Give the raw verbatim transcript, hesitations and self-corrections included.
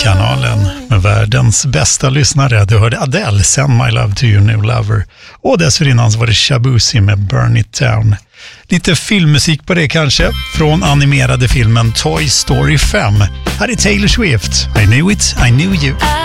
kanalen med världens bästa lyssnare. Du hörde Adele, Send My Love To Your New Lover. Och dessförinnan så var det Shabuzi med Burn It Down. Lite filmmusik på det kanske, från animerade filmen Toy Story fem. Här är Taylor Swift, I Knew It, I Knew You.